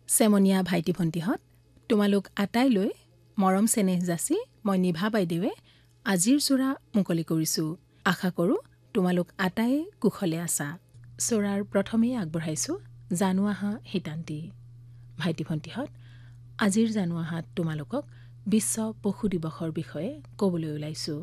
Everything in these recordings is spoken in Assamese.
চেমনীয়া ভাইটি ভণ্টিহঁত, তোমালোক আটাইলৈ মৰম চেনেহ যাচি মই নিভা বাইদেৱে আজিৰ চোৰা মুকলি কৰিছোঁ। আশা কৰোঁ তোমালোক আটাইয়ে কুশলে আছা। চোৰাৰ প্ৰথমেই আগবঢ়াইছোঁ জানো আহা হিতান্তি। ভাইটি ভণ্টিহঁত, আজিৰ জানো আহাত তোমালোকক বিশ্ব পশু দিৱসৰ বিষয়ে ক'বলৈ ওলাইছোঁ।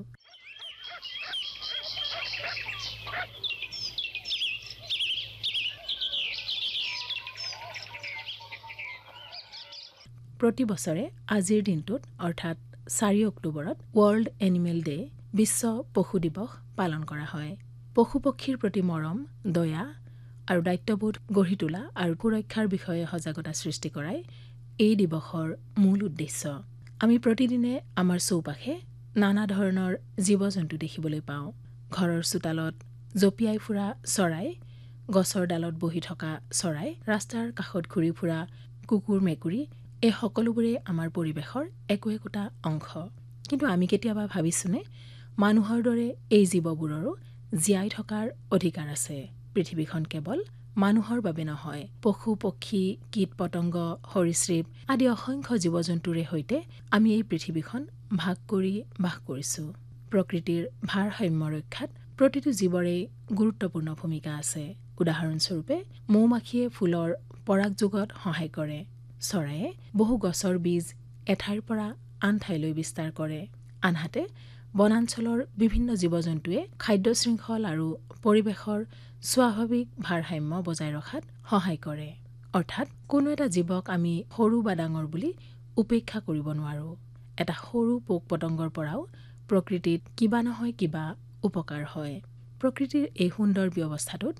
প্ৰতি বছৰে আজিৰ দিনটোত অৰ্থাৎ 4 অক্টোবৰত ৱৰ্ল্ড এনিমেল ডে বিশ্ব পশু দিৱস পালন কৰা হয়। পশু পক্ষীৰ প্ৰতি মৰম, দয়া আৰু দায়িত্ববোধ গঢ়ি তোলা আৰু সুৰক্ষাৰ বিষয়ে সজাগতা সৃষ্টি কৰাই এই দিৱসৰ মূল উদ্দেশ্য। আমি প্ৰতিদিনে আমাৰ চৌপাশে নানা ধৰণৰ জীৱ-জন্তু দেখিবলৈ পাওঁ। ঘৰৰ চোতালত জঁপিয়াই ফুৰা চৰাই, গছৰ ডালত বহি থকা চৰাই, ৰাস্তাৰ কাষত ঘূৰি ফুৰা কুকুৰ মেকুৰী, এই সকলোবোৰেই আমাৰ পৰিৱেশৰ একো একোটা অংশ। কিন্তু আমি কেতিয়াবা ভাবিছোঁনে মানুহৰ দৰে এই জীৱবোৰৰো জীয়াই থকাৰ অধিকাৰ আছে? পৃথিৱীখন কেৱল মানুহৰ বাবে নহয়, পশু পক্ষী, কীট পতংগ, সৰীসৃপ আদি অসংখ্য জীৱ-জন্তুৰে সৈতে আমি এই পৃথিৱীখন ভাগ কৰি বাস কৰিছোঁ। প্ৰকৃতিৰ ভাৰসাম্য ৰক্ষাত প্ৰতিটো জীৱৰেই গুৰুত্বপূৰ্ণ ভূমিকা আছে। উদাহৰণস্বৰূপে মৌ-মাখিয়ে ফুলৰ পৰাগযোগত সহায় কৰে। চৰায়ে বহু গছৰ বীজ এঠাইৰ পৰা আন ঠাইলৈ বিস্তাৰ কৰে। আনহাতে বনাঞ্চলৰ বিভিন্ন জীৱ-জন্তুৱে খাদ্য শৃংখল আৰু পৰিৱেশৰ স্বাভাৱিক ভাৰসাম্য বজাই ৰখাত সহায় কৰে। অৰ্থাৎ কোনো এটা জীৱক আমি সৰু বা ডাঙৰ বুলি উপেক্ষা কৰিব নোৱাৰোঁ। এটা সৰু পোক-পতংগৰ পৰাও প্ৰকৃতিত কিবা নহয় কিবা উপকাৰ হয়। প্ৰকৃতিৰ এই সুন্দৰ ব্যৱস্থাটোত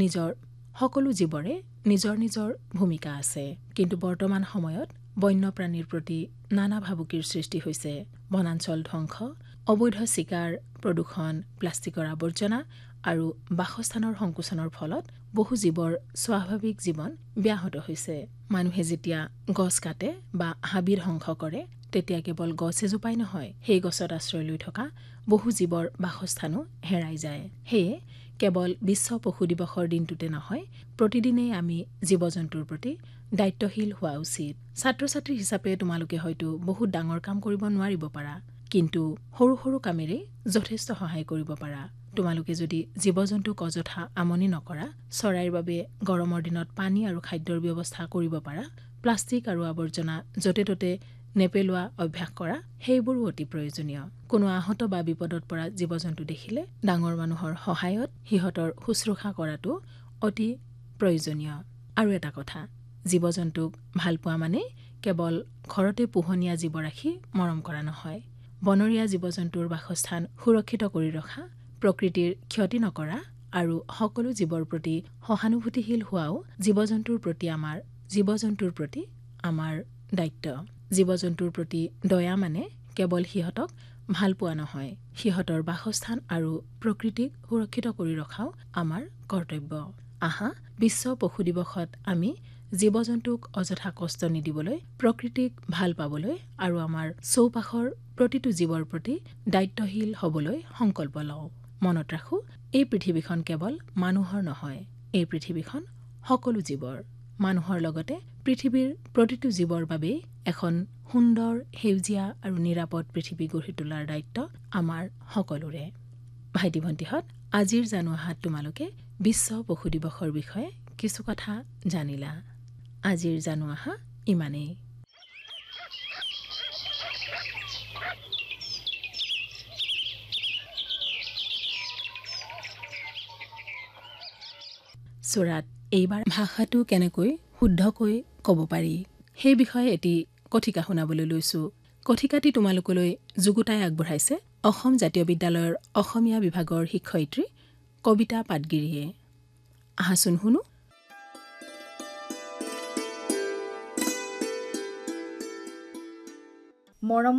সকলো জীৱৰে নিজৰ নিজৰ ভূমিকা আছে। কিন্তু বৰ্তমান সময়ত বন্যপ্ৰাণীৰ প্ৰতি নানা ভাবুকিৰ সৃষ্টি হৈছে। বনাঞ্চল ধ্বংস, অবৈধ চিকাৰ, প্ৰদূষণ, প্লাষ্টিকৰ আৱৰ্জনা আৰু বাসস্থানৰ সংকোচনৰ ফলত বহু জীৱৰ স্বাভাৱিক জীৱন ব্যাহত হৈছে। মানুহে যেতিয়া গছ কাটে বা হাবি ধ্বংস কৰে, তেতিয়া কেৱল গছ এজোপাই নহয়, সেই গছত আশ্ৰয় লৈ থকা বহু জীৱৰ বাসস্থানো হেৰাই যায়। সেয়ে কেৱল বিশ্ব পশু দিৱসৰ দিনটোতে নহয়, প্ৰতিদিনেই আমি জীৱ-জন্তুৰ প্ৰতি দায়িত্বশীল হোৱা উচিত। ছাত্ৰ-ছাত্ৰী হিচাপে তোমালোকে হয়তো বহুত ডাঙৰ কাম কৰিব নোৱাৰিব পাৰা, কিন্তু সৰু সৰু কামেৰেই যথেষ্ট সহায় কৰিব পাৰা। তোমালোকে যদি জীৱ-জন্তুক অযথা আমনি নকৰা, চৰাইৰ বাবে গৰমৰ দিনত পানী আৰু খাদ্যৰ ব্যৱস্থা কৰিব পাৰা, প্লাষ্টিক আৰু আৱৰ্জনা য'তে ত'তে নেপেলোৱা অভ্যাস কৰা, সেইবোৰো অতি প্ৰয়োজনীয়। কোনো আহত বা বিপদত পৰা জীৱ-জন্তু দেখিলে ডাঙৰ মানুহৰ সহায়ত সিহঁতৰ শুশ্ৰূষা কৰাটো অতি প্ৰয়োজনীয়। আৰু এটা কথা, জীৱ-জন্তুক ভাল পোৱা মানে কেৱল ঘৰতে পোহনীয়া জীৱ ৰাখি মৰম কৰা নহয়। বনৰীয়া জীৱ-জন্তুৰ বাসস্থান সুৰক্ষিত কৰি ৰখা, প্ৰকৃতিৰ ক্ষতি নকৰা আৰু সকলো জীৱৰ প্ৰতি সহানুভূতিশীল হোৱাও জীৱ-জন্তুৰ প্ৰতি আমাৰ দায়িত্ব। জীৱ-জন্তুৰ প্ৰতি দয়া মানে কেৱল সিহঁতক ভাল পোৱা নহয়, সিহঁতৰ বাসস্থান আৰু প্ৰকৃতিক সুৰক্ষিত কৰি ৰখাও আমাৰ কৰ্তব্য। আহা, বিশ্ব পশু দিৱসত আমি জীৱ-জন্তুক অযথা কষ্ট নিদিবলৈ, প্ৰকৃতিক ভাল পাবলৈ আৰু আমাৰ চৌপাশৰ প্ৰতিটো জীৱৰ প্ৰতি দায়িত্বশীল হ'বলৈ সংকল্প লওঁ। মনত ৰাখোঁ, এই পৃথিৱীখন কেৱল মানুহৰ নহয়, এই পৃথিৱীখন সকলো জীৱৰ। মানুহৰ লগতে পৃথিৱীৰ প্ৰতিটো জীৱৰ বাবেই এখন সুন্দৰ, সেউজীয়া আৰু নিৰাপদ পৃথিৱী গঢ়ি তোলাৰ দায়িত্ব আমাৰ সকলোৰে। ভাইটি ভণ্টিহঁত, আজিৰ জানো আহাত তোমালোকে বিশ্ব পশু দিৱসৰ বিষয়ে কিছু কথা জানিলা। আজিৰ জানো আহা ইমানেই। চোৰাত এইবাৰ ভাষাটো কেনেকৈ শুদ্ধকৈ ক'ব পাৰি, সেই বিষয়ে এটি কথিকা শুনাবলৈ লৈছোঁ। কথিকাটি তোমালোকলৈ যুগুতাই আগবঢ়াইছে অসম জাতীয় বিদ্যালয়ৰ অসমীয়া বিভাগৰ শিক্ষয়িত্ৰী কবিতা পাটগিৰিয়ে। আহাচোন শুনো। মৰম